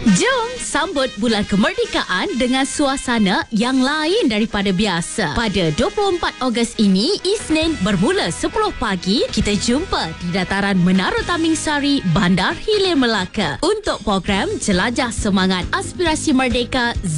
Jom sambut bulan kemerdekaan dengan suasana yang lain daripada biasa. Pada 24 Ogos ini, Isnin bermula 10 pagi, kita jumpa di dataran Menara Taming Sari, Bandar Hilir Melaka untuk program Jelajah Semangat Aspirasi Merdeka